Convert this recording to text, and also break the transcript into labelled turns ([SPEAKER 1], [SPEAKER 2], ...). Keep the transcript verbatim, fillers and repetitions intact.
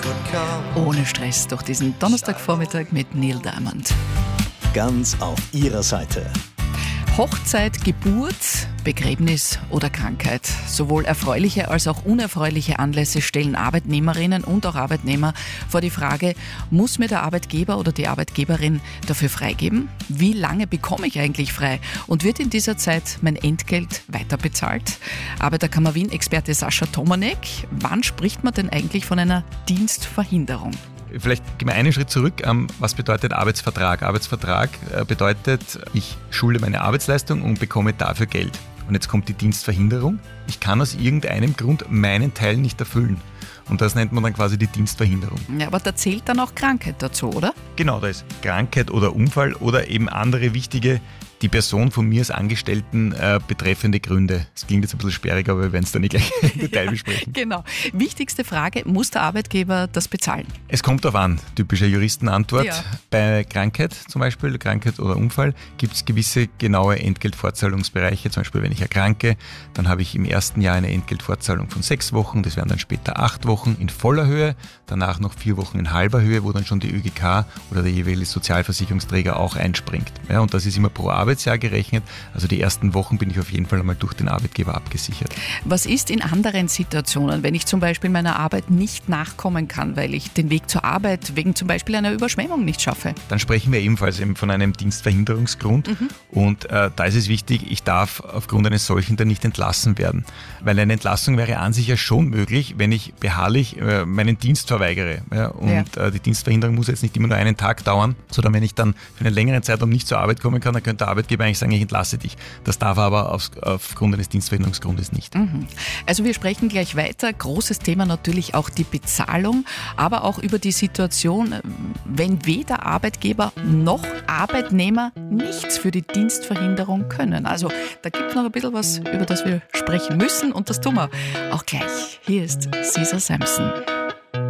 [SPEAKER 1] Ohne Stress durch diesen Donnerstagvormittag mit Neil Diamond.
[SPEAKER 2] Ganz auf Ihrer Seite.
[SPEAKER 1] Hochzeit, Geburt, Begräbnis oder Krankheit. Sowohl erfreuliche als auch unerfreuliche Anlässe stellen Arbeitnehmerinnen und auch Arbeitnehmer vor die Frage, muss mir der Arbeitgeber oder die Arbeitgeberin dafür freigeben? Wie lange bekomme ich eigentlich frei? Und wird in dieser Zeit mein Entgelt weiter bezahlt? Arbeiterkammer Wien-Experte Sascha Tomanek, wann spricht man denn eigentlich von einer Dienstverhinderung?
[SPEAKER 3] Vielleicht gehen wir einen Schritt zurück. Was bedeutet Arbeitsvertrag? Arbeitsvertrag bedeutet, ich schulde meine Arbeitsleistung und bekomme dafür Geld. Und jetzt kommt die Dienstverhinderung. Ich kann aus irgendeinem Grund meinen Teil nicht erfüllen. Und das nennt man dann quasi die Dienstverhinderung.
[SPEAKER 1] Ja, aber da zählt dann auch Krankheit dazu, oder?
[SPEAKER 3] Genau, da ist Krankheit oder Unfall oder eben andere wichtige, die Person von mir als Angestellten äh, betreffende Gründe. Das klingt jetzt ein bisschen sperrig, aber wir werden es dann nicht gleich im Detail
[SPEAKER 1] ja,
[SPEAKER 3] besprechen.
[SPEAKER 1] Genau. Wichtigste Frage, muss der Arbeitgeber das bezahlen?
[SPEAKER 3] Es kommt darauf an, typische Juristenantwort.
[SPEAKER 1] Ja.
[SPEAKER 3] Bei Krankheit zum Beispiel, Krankheit oder Unfall, gibt es gewisse genaue Entgeltfortzahlungsbereiche. Zum Beispiel, wenn ich erkranke, dann habe ich im ersten Jahr eine Entgeltfortzahlung von sechs Wochen, das wären dann später acht Wochen in voller Höhe, danach noch vier Wochen in halber Höhe, wo dann schon die ÖGK oder der jeweilige Sozialversicherungsträger auch einspringt. Ja, und das ist immer pro Arbeit Arbeitsjahr gerechnet. Also die ersten Wochen bin ich auf jeden Fall einmal durch den Arbeitgeber abgesichert.
[SPEAKER 1] Was ist in anderen Situationen, wenn ich zum Beispiel meiner Arbeit nicht nachkommen kann, weil ich den Weg zur Arbeit wegen zum Beispiel einer Überschwemmung nicht schaffe?
[SPEAKER 3] Dann sprechen wir ebenfalls eben von einem Dienstverhinderungsgrund. Mhm. Und äh, da ist es wichtig, ich darf aufgrund eines solchen dann nicht entlassen werden. Weil eine Entlassung wäre an sich ja schon möglich, wenn ich beharrlich äh, meinen Dienst verweigere. Ja? Und ja. äh, die Dienstverhinderung muss jetzt nicht immer nur einen Tag dauern, sondern wenn ich dann für einen längeren Zeitraum nicht zur Arbeit kommen kann, dann könnte der Arbeitgeber eigentlich sagen, ich entlasse dich. Das darf er aber auf, aufgrund eines Dienstverhinderungsgrundes nicht.
[SPEAKER 1] Mhm. Also wir sprechen gleich weiter. Großes Thema natürlich auch die Bezahlung, aber auch über die Situation, wenn weder Arbeitgeber noch Arbeitnehmer nichts für die Dienstverhinderung können. Also da gibt es noch ein bisschen was, über das wir sprechen müssen und das tun wir auch gleich. Hier ist Cesar Sampson.